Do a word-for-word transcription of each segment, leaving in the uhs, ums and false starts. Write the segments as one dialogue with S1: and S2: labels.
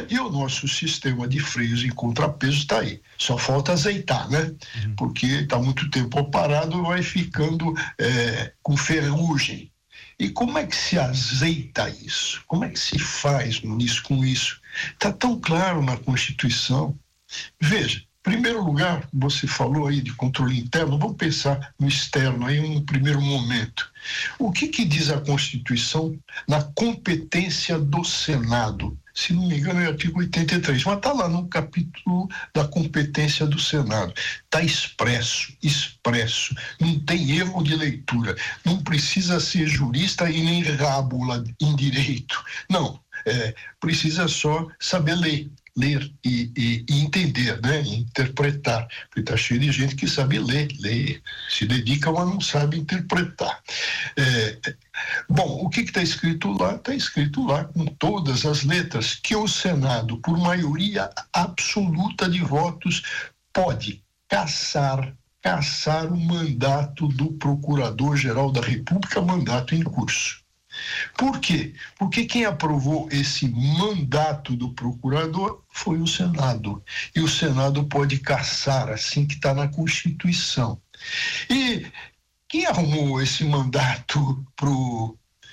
S1: E o nosso sistema de freios e contrapesos está aí. Só falta azeitar, né? Uhum. Porque está muito tempo parado, vai ficando é, com ferrugem. E como é que se azeita isso? Como é que se faz isso, com isso? Está tão claro na Constituição. Veja, em primeiro lugar, você falou aí de controle interno, vamos pensar no externo aí um primeiro momento. O que que diz a Constituição na competência do Senado? Se não me engano é o artigo oitenta e três, mas está lá no capítulo da competência do Senado. Está expresso, expresso, não tem erro de leitura, não precisa ser jurista e nem rábula em direito, não, é, precisa só saber ler. ler e, e, e entender, né? E interpretar, porque está cheio de gente que sabe ler, ler, se dedica, mas não sabe interpretar. É, bom, o que está escrito lá? Está escrito lá com todas as letras que o Senado, por maioria absoluta de votos, pode cassar, cassar o mandato do Procurador-Geral da República, mandato em curso. Por quê? Porque quem aprovou esse mandato do procurador foi o Senado. E o Senado pode cassar, assim que está na Constituição. E quem arrumou esse mandato para o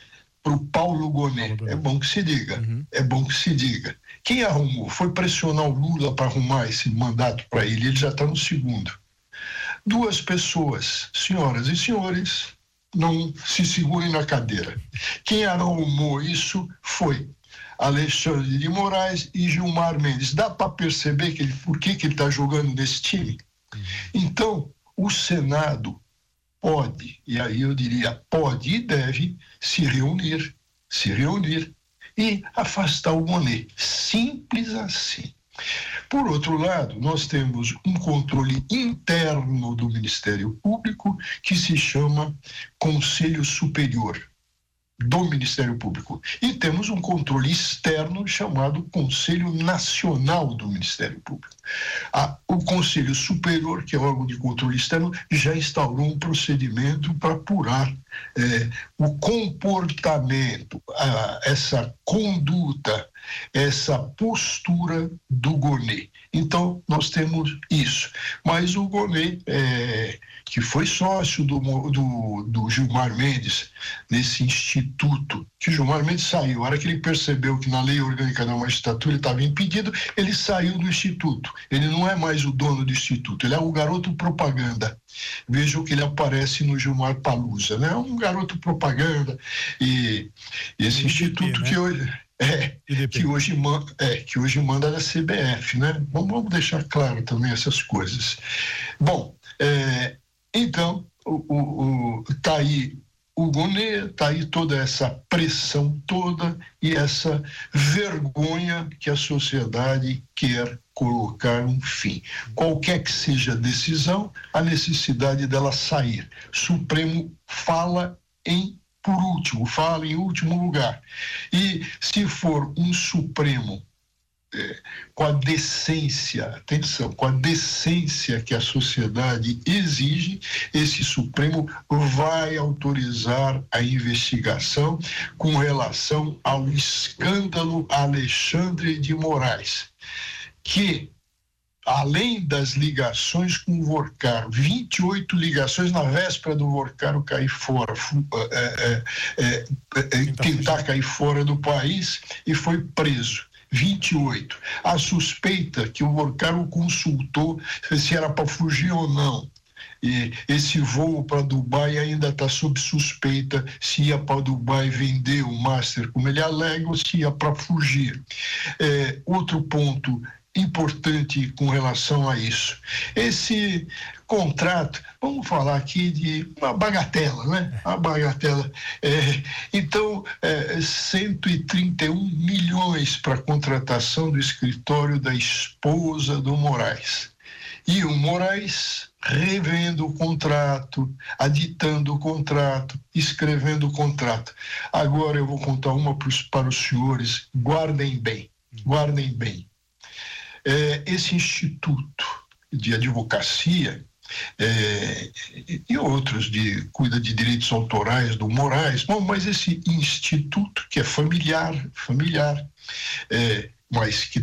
S1: Paulo Gonet? É bom que se diga. Uhum. É bom que se diga. Quem arrumou? Foi pressionar o Lula para arrumar esse mandato para ele. Ele já está no segundo. Duas pessoas, senhoras e senhores, não se segurem na cadeira. Quem arrumou isso foi Alexandre de Moraes e Gilmar Mendes. Dá para perceber que ele, por que, que ele está jogando nesse time? Então, o Senado pode, e aí eu diria pode e deve, se reunir, se reunir e afastar o Gonet. Simples assim. Por outro lado, nós temos um controle interno do Ministério Público que se chama Conselho Superior do Ministério Público. E temos um controle externo chamado Conselho Nacional do Ministério Público. Ah, o Conselho Superior, que é órgão de controle externo, já instaurou um procedimento para apurar eh, o comportamento, ah, essa conduta, essa postura do Gonet. Então, nós temos isso. Mas o Gonet, é, que foi sócio do, do, do Gilmar Mendes nesse instituto, que o Gilmar Mendes saiu. A hora que ele percebeu que na lei orgânica da magistratura ele estava impedido, ele saiu do instituto. Ele não é mais o dono do instituto, ele é o garoto propaganda. Vejam que ele aparece no Gilmar Palusa, né? É um garoto propaganda. E esse e instituto né? que hoje... É, que hoje, é, que hoje manda da C B F, né? Vamos, vamos deixar claro também essas coisas. Bom, é, então, o, o, o, tá aí o Gonet, tá aí toda essa pressão toda e essa vergonha que a sociedade quer colocar um fim. Qualquer que seja a decisão, a necessidade dela sair. Supremo fala em por último, fala em último lugar. E se for um Supremo é, com a decência, atenção, com a decência que a sociedade exige, esse Supremo vai autorizar a investigação com relação ao escândalo Alexandre de Moraes, que além das ligações com o Vorcaro, vinte e oito ligações na véspera do Vorcaro cair fora, é, é, é, é, tentar cair fora do país, e foi preso. vinte e oito. A suspeita que o Vorcaro consultou se era para fugir ou não. E esse voo para Dubai ainda está sob suspeita se ia para Dubai vender o Master, como ele alega, ou se ia para fugir. É, outro ponto importante com relação a isso. Esse contrato, vamos falar aqui de uma bagatela, né? Uma bagatela. É, então, é, cento e trinta e um milhões para a contratação do escritório da esposa do Moraes. E o Moraes revendo o contrato, aditando o contrato, escrevendo o contrato. Agora eu vou contar uma pros, para os senhores, guardem bem, guardem bem. É, esse instituto de advocacia é, e outros de cuida de direitos autorais do Moraes, bom, mas esse instituto que é familiar, familiar, é, mas que